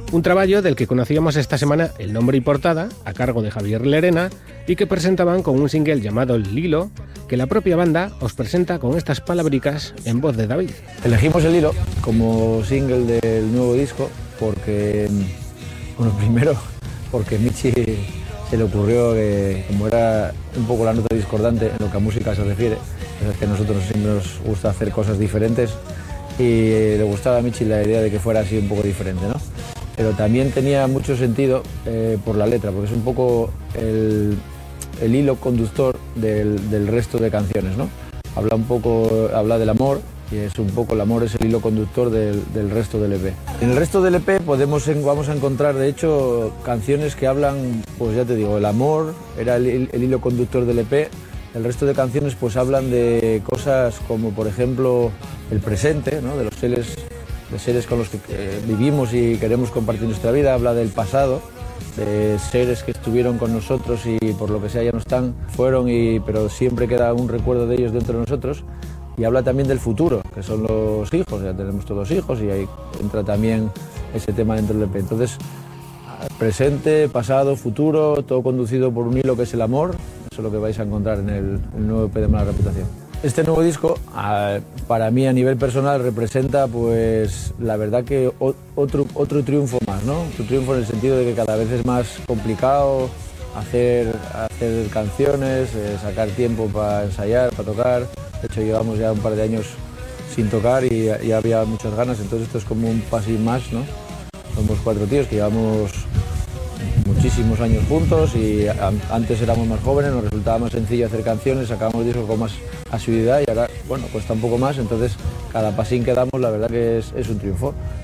Un traballo del que conocíamos esta semana el nombre y portada, a cargo de Javier Lerena, y que presentaban con un single llamado Lilo, que la propia banda os presenta con estas palabricas en voz de David. Elegimos el Lilo como single del nuevo disco porque, bueno, primero porque Michi se le ocurrió que, como era un poco la nota discordante en lo que a música se refiere, es que a nosotros siempre nos gusta hacer cosas diferentes y le gustaba a Michi la idea de que fuera así un poco diferente, ¿no? Pero también tenía mucho sentido por la letra, porque es un poco el hilo conductor del resto de canciones, ¿no? Habla del amor y es un poco el amor es el hilo conductor del resto del EP. En el resto del EP vamos a encontrar, de hecho, canciones que hablan, pues ya te digo, el amor era el hilo conductor del EP. El resto de canciones pues hablan de cosas como, por ejemplo, el presente, ¿no? De los seres con los que vivimos y queremos compartir nuestra vida. Habla del pasado, de seres que estuvieron con nosotros y por lo que sea ya no están, pero siempre queda un recuerdo de ellos dentro de nosotros. Y habla también del futuro, que son los hijos, ya tenemos todos hijos y ahí entra también ese tema dentro del EP. Entonces, presente, pasado, futuro, todo conducido por un hilo que es el amor. Eso es lo que vais a encontrar en el nuevo EP de Mala Reputación. Este nuevo disco, para mí a nivel personal, representa, pues, la verdad que otro triunfo más, ¿no? Otro triunfo en el sentido de que cada vez es más complicado hacer canciones, sacar tiempo para ensayar, para tocar. De hecho, llevamos ya un par de años sin tocar y ya había muchas ganas, entonces esto es como un pasín más, ¿no? Somos 4 tíos que llevamos muchísimos años juntos y antes éramos más jóvenes, nos resultaba más sencillo hacer canciones, sacábamos discos con más asiduidad y ahora, bueno, cuesta un poco más, entonces cada pasín que damos la verdad que es un triunfo.